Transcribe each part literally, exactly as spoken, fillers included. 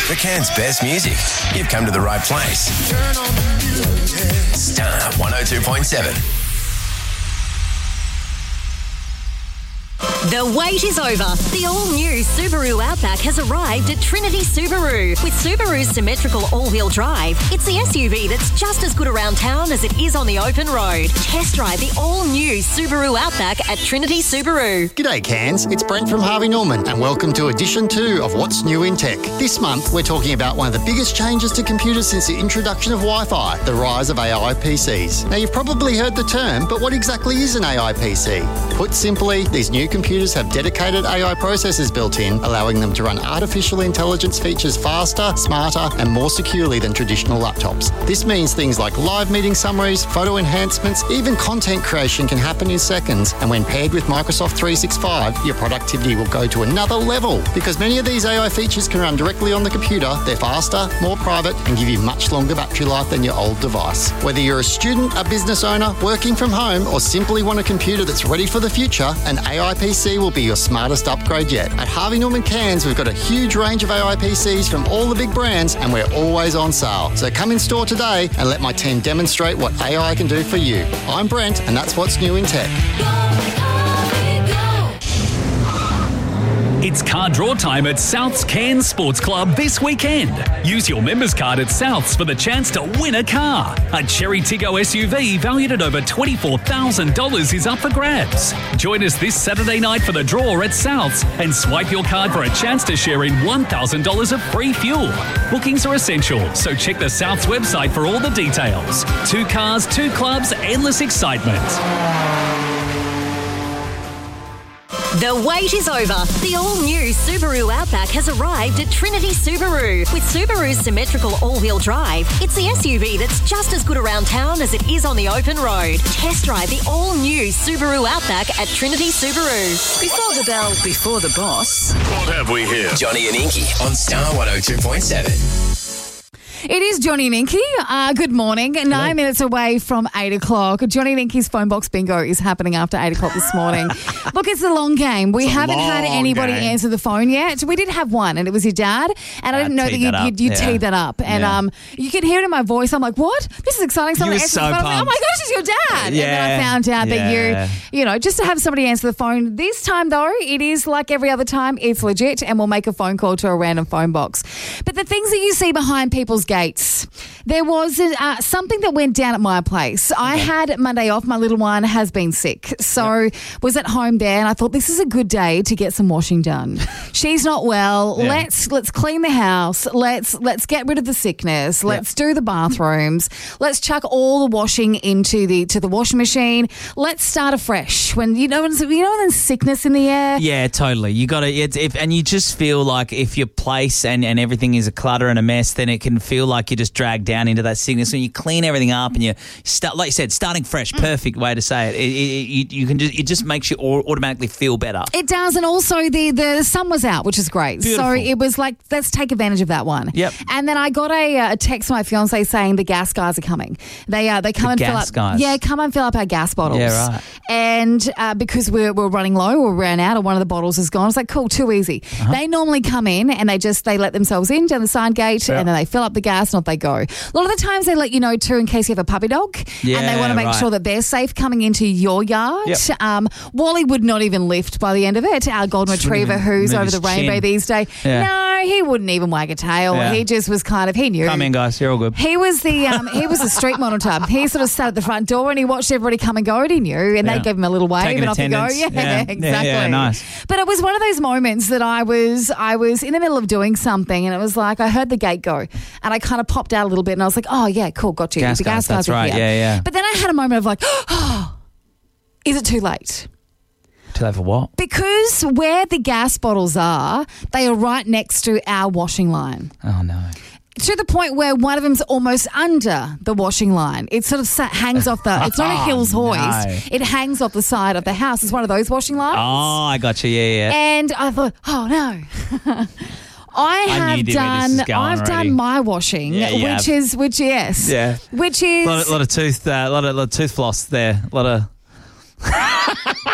For Cairns' best music, you've come to the right place. Turn on the music. Star one oh two point seven. The wait is over. The all-new Subaru Outback has arrived at Trinity Subaru. With Subaru's symmetrical all-wheel drive, it's the S U V that's just as good around town as it is on the open road. Test drive the all-new Subaru Outback at Trinity Subaru. G'day Cairns, it's Brent from Harvey Norman and welcome to edition two of What's New in Tech. This month we're talking about one of the biggest changes to computers since the introduction of Wi-Fi, the rise of A I P Cs. Now you've probably heard the term, but what exactly is an A I P C? Put simply, these new computers have dedicated A I processors built in, allowing them to run artificial intelligence features faster, smarter and more securely than traditional laptops. This means things like live meeting summaries, photo enhancements, even content creation can happen in seconds, and when paired with Microsoft three sixty-five, your productivity will go to another level. Because many of these A I features can run directly on the computer, they're faster, more private and give you much longer battery life than your old device. Whether you're a student, a business owner, working from home or simply want a computer that's ready for the future, an A I P C will be your smartest upgrade yet. At Harvey Norman Cairns, we've got a huge range of A I P Cs from all the big brands and we're always on sale. So come in store today and let my team demonstrate what A I can do for you. I'm Brent and that's What's New in Tech. It's car draw time at South's Cairns Sports Club this weekend. Use your members card at South's for the chance to win a car. A Cherry Tiggo S U V valued at over twenty-four thousand dollars is up for grabs. Join us this Saturday night for the draw at South's and swipe your card for a chance to share in one thousand dollars of free fuel. Bookings are essential, so check the South's website for all the details. Two cars, two clubs, endless excitement. The wait is over. The all-new Subaru Outback has arrived at Trinity Subaru. With Subaru's symmetrical all-wheel drive, it's the S U V that's just as good around town as it is on the open road. Test drive the all-new Subaru Outback at Trinity Subaru. Before the bell, before the boss. What have we here? Johnny and Inky on Star one oh two point seven. It is Johnny and Inky. Uh, good morning. Nine Hello. minutes away from eight o'clock. Johnny and Inky's phone box bingo is happening after eight o'clock this morning. Look, it's a long game. We it's haven't had anybody game. answer the phone yet. We did have one, and it was your dad. And I, I didn't know that you'd, that you'd, you'd yeah. tee that up. And yeah. um, you could hear it in my voice. I'm like, what? This is exciting. Someone answers so the phone. I'm like, oh my gosh, it's your dad. Yeah. And then I found out yeah. that you, you know, just to have somebody answer the phone. This time, though, it is like every other time. It's legit, and we'll make a phone call to a random phone box. But the things that you see behind people's gates. There was uh, something that went down at my place. Okay. I had Monday off. My little one has been sick. So yep. was at home there and I thought this is a good day to get some washing done. She's not well. Yeah. Let's let's clean the house. Let's let's get rid of the sickness. Let's yep. do the bathrooms. Let's chuck all the washing into the to the washing machine. Let's start afresh. When you know when you know when there's sickness in the air. Yeah, totally. You got to it's if and you just feel like if your place and, and everything is a clutter and a mess, then it can feel like you just drag down into that sickness. When you clean everything up and you start, like you said, starting fresh, perfect way to say it. It, it, you, you can just, it just makes you automatically feel better. It does, and also the the sun was out, which is great. Beautiful. So it was like, let's take advantage of that one. Yep. And then I got a, a text from my fiance saying the gas guys are coming. They uh, they come the and gas fill up. Guys. Yeah, come and fill up our gas bottles. Yeah, right. And uh, because we're we're running low or ran out, or one of the bottles is gone, it's like cool, too easy. Uh-huh. They normally come in and they just they let themselves in down the side gate, yep. and then they fill up the gas and off they go. A lot of the times they let you know too in case you have a puppy dog, yeah, and they want to make right. sure that they're safe coming into your yard. Yep. Um, Wally would not even lift by the end of it. Our golden Just retriever who's over the rainbow chin. these days. Yeah. No, he wouldn't even wag a tail. Yeah. He just was kind of, he knew. Come in, guys. You're all good. He was the um, he was a street monitor. He sort of sat at the front door and he watched everybody come and go, and he knew, and yeah. they gave him a little wave Taking and off he go. Yeah, yeah. exactly. Yeah, yeah, nice. But it was one of those moments that I was I was in the middle of doing something, and it was like I heard the gate go, and I kind of popped out a little bit, and I was like, oh yeah, cool, got you. Gas the guys, gas guys that's right. Here. Yeah, yeah. But then I had a moment of like, oh, is it too late? Too late for what? Because where the gas bottles are, they are right next to our washing line. Oh no. To the point where one of them's almost under the washing line. It sort of sat, hangs off the, it's not a Hills hoist. No. It hangs off the side of the house. It's one of those washing lines. Oh, I got you. Yeah, yeah. And I thought, oh no. I have I done. I've already. done my washing, Yeah, you which have. is, which yes, Yeah. which is A lot of, lot of tooth, a uh, lot, of, lot of tooth floss there. A lot of.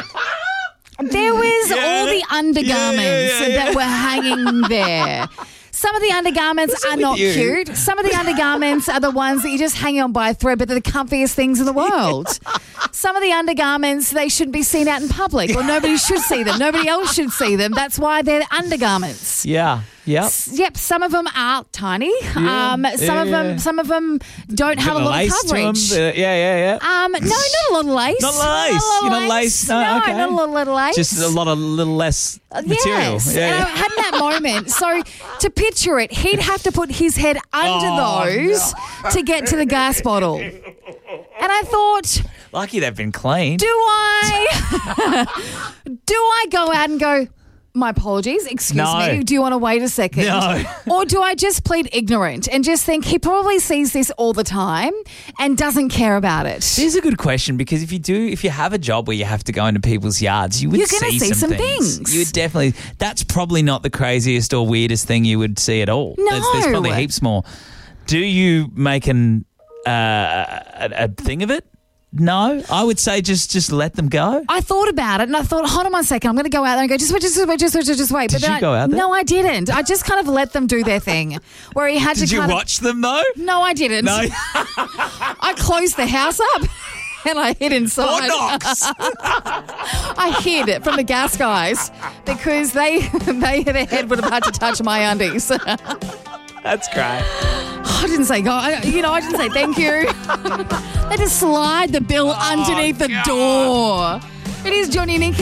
There was Yeah. all the undergarments Yeah, yeah, yeah, yeah. that were hanging there. Some of the undergarments What's are with not you? cute. Some of the undergarments are the ones that you just hang on by a thread, but they're the comfiest things in the world. Some of the undergarments, they shouldn't be seen out in public, or nobody should see them. Nobody else should see them. That's why they're undergarments. Yeah. Yep. S- Yep, some of them are tiny. Yeah, um, some yeah, of them, yeah. some of them don't have a lot of Lace to 'em, coverage. uh, yeah, yeah, yeah. Um, no, not a lot of lace. Not lace. Not a lot of You're not lace. No, okay. not a lot, lot of lace. Just a lot of little less material. Yes, Yeah, and yeah. I had that moment. So to picture it, he'd have to put his head under Oh, those to get to the gas bottle. And I thought, Lucky they've been cleaned. do I, do I go out and go, my apologies, excuse No. me, do you want to wait a second? No. Or do I just plead ignorant and just think he probably sees this all the time and doesn't care about it? Here's a good question, because if you do, if you have a job where you have to go into people's yards, you would You're gonna see, see some, some things. things. You would definitely. That's probably not the craziest or weirdest thing you would see at all. No. there's, there's probably heaps more. Do you make an uh, a, a thing of it? No, I would say just just let them go. I thought about it and I thought, hold on one second, I'm going to go out there and go, just wait, just wait, just wait, just wait. Did then you I- go out there? No, I didn't. I just kind of let them do their thing. Where he had Did to you kind of. watch them though? No, I didn't. No. I closed the house up and I hid inside. Fort Knox. I hid it from the gas guys because they they their head would have had to touch my undies. That's great. I didn't say go. I- You know, I didn't say thank you. They just slide the bill underneath the door. It is Johnny and Nick.